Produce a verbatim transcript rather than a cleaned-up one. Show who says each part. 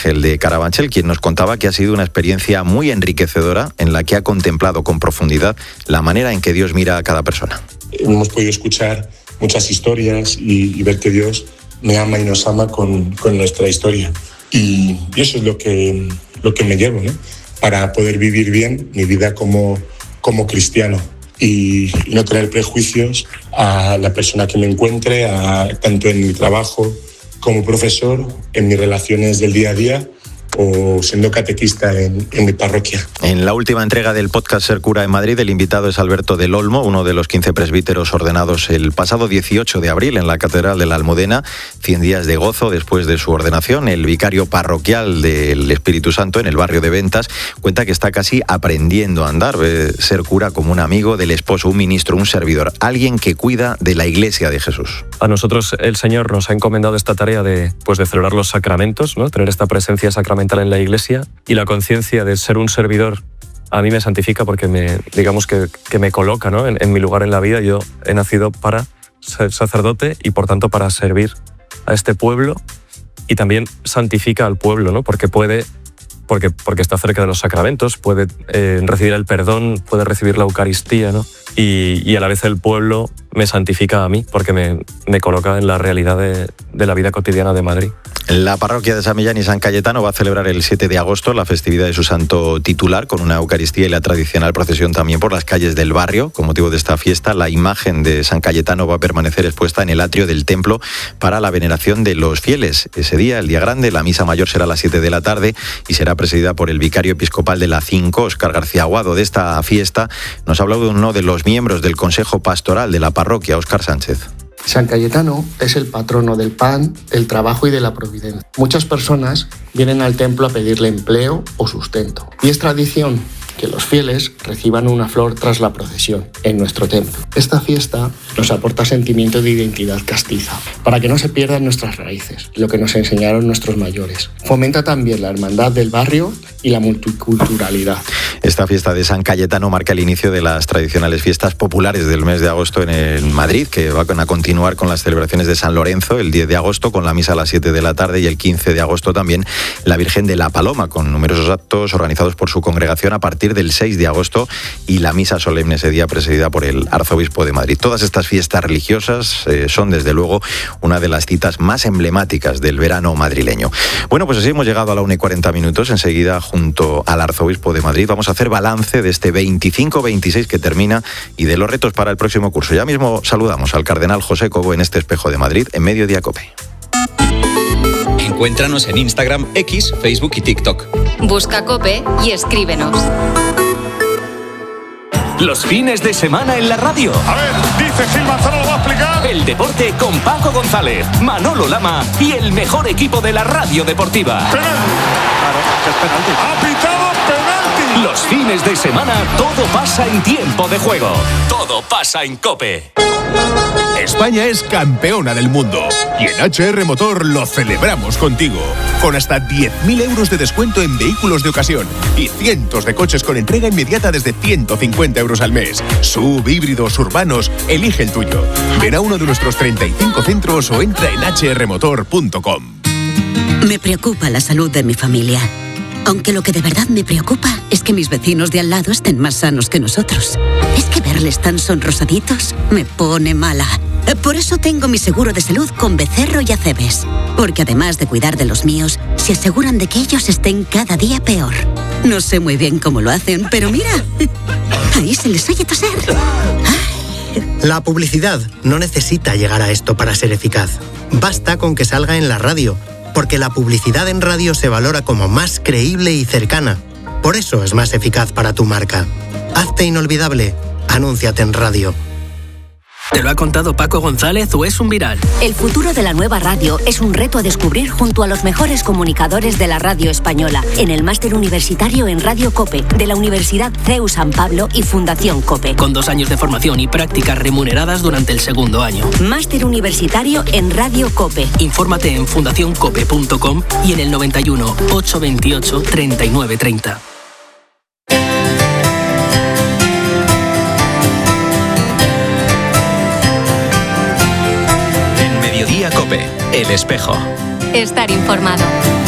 Speaker 1: Ángel de Carabanchel, quien nos contaba que ha sido una experiencia muy enriquecedora en la que ha contemplado con profundidad la manera en que Dios mira a cada persona.
Speaker 2: Hemos podido escuchar muchas historias y, y ver que Dios me ama y nos ama con, con nuestra historia. Y, y eso es lo que, lo que me llevo, ¿no? Para poder vivir bien mi vida como, como cristiano y, y no tener prejuicios a la persona que me encuentre, a, tanto en mi trabajo como profesor, en mis relaciones del día a día o siendo catequista en, en mi parroquia.
Speaker 1: En la última entrega del podcast Ser Cura en Madrid, el invitado es Alberto del Olmo, uno de los quince presbíteros ordenados el pasado dieciocho de abril en la Catedral de la Almudena. cien días de gozo después de su ordenación. El vicario parroquial del Espíritu Santo en el barrio de Ventas cuenta que está casi aprendiendo a andar, ve ser cura como un amigo del esposo, un ministro, un servidor, alguien que cuida de la Iglesia de Jesús.
Speaker 3: A nosotros el Señor nos ha encomendado esta tarea de, pues, de celebrar los sacramentos, ¿no? Tener esta presencia sacramental en la Iglesia, y la conciencia de ser un servidor a mí me santifica porque me, digamos que, que me coloca, ¿no? en, en mi lugar en la vida. Yo he nacido para ser sacerdote y por tanto para servir a este pueblo, y también santifica al pueblo, ¿no? porque puede porque, porque está cerca de los sacramentos, puede eh, recibir el perdón, puede recibir la Eucaristía, ¿no? y, y a la vez el pueblo me santifica a mí porque me, me coloca en la realidad de, de la vida cotidiana de Madrid.
Speaker 1: La parroquia de San Millán y San Cayetano va a celebrar el siete de agosto la festividad de su santo titular con una Eucaristía y la tradicional procesión también por las calles del barrio. Con motivo de esta fiesta, la imagen de San Cayetano va a permanecer expuesta en el atrio del templo para la veneración de los fieles. Ese día, el día grande, la misa mayor será a las siete de la tarde y será presidida por el vicario episcopal de la cinco, Óscar García Aguado. De esta fiesta nos ha hablado uno de los miembros del Consejo Pastoral de la parroquia, Óscar Sánchez.
Speaker 4: San Cayetano es el patrono del pan, del trabajo y de la providencia. Muchas personas vienen al templo a pedirle empleo o sustento. Y es tradición que los fieles reciban una flor tras la procesión en nuestro templo. Esta fiesta nos aporta sentimiento de identidad castiza, para que no se pierdan nuestras raíces, lo que nos enseñaron nuestros mayores. Fomenta también la hermandad del barrio y la multiculturalidad.
Speaker 1: Esta fiesta de San Cayetano marca el inicio de las tradicionales fiestas populares del mes de agosto en el Madrid, que van a continuar con las celebraciones de San Lorenzo el diez de agosto con la misa a las siete de la tarde, y el quince de agosto también la Virgen de la Paloma, con numerosos actos organizados por su congregación a partir del seis de agosto y la misa solemne ese día presidida por el arzobispo de Madrid. Todas estas fiestas religiosas eh, son desde luego una de las citas más emblemáticas del verano madrileño. Bueno, pues así hemos llegado a la una y cuarenta minutos. Enseguida, junto al arzobispo de Madrid, vamos a hacer balance de este veinticinco veintiséis que termina y de los retos para el próximo curso. Ya mismo saludamos al cardenal José Cobo en este Espejo de Madrid en Mediodía COPE.
Speaker 5: Encuéntranos en Instagram, X, Facebook y TikTok.
Speaker 6: Busca COPE y escríbenos.
Speaker 7: Los fines de semana en la radio.
Speaker 8: A ver, dice Gil Manzano, lo va a explicar.
Speaker 7: El deporte con Paco González, Manolo Lama y el mejor equipo de la radio deportiva.
Speaker 8: Penalti.
Speaker 7: Claro, es penalti.
Speaker 8: Ha pitado penalti.
Speaker 7: Los fines de semana todo pasa en tiempo de juego. Todo pasa en COPE.
Speaker 9: España es campeona del mundo y en H R Motor lo celebramos contigo, con hasta diez mil euros de descuento en vehículos de ocasión y cientos de coches con entrega inmediata desde ciento cincuenta euros al mes. Sub, híbridos, urbanos, elige el tuyo. Ven a uno de nuestros treinta y cinco centros o entra en h r motor punto com.
Speaker 10: Me preocupa la salud de mi familia. Aunque lo que de verdad me preocupa es que mis vecinos de al lado estén más sanos que nosotros. Es que verles tan sonrosaditos me pone mala. Por eso tengo mi seguro de salud con Becerro y Acebes. Porque además de cuidar de los míos, se aseguran de que ellos estén cada día peor. No sé muy bien cómo lo hacen, pero mira, ahí se les oye toser.
Speaker 11: La publicidad no necesita llegar a esto para ser eficaz. Basta con que salga en la radio, porque la publicidad en radio se valora como más creíble y cercana. Por eso es más eficaz para tu marca. Hazte inolvidable. Anúnciate en radio.
Speaker 12: ¿Te lo ha contado Paco González o es un viral?
Speaker 13: El futuro de la nueva radio es un reto a descubrir junto a los mejores comunicadores de la radio española en el Máster Universitario en Radio COPE de la Universidad C E U San Pablo y Fundación COPE.
Speaker 12: Con dos años de formación y prácticas remuneradas durante el segundo año.
Speaker 13: Máster Universitario en Radio COPE.
Speaker 12: Infórmate en fundación cope punto com y en el noventa y uno, ochocientos veintiocho, treinta y nueve treinta.
Speaker 5: COPE, El Espejo.
Speaker 6: Estar informado.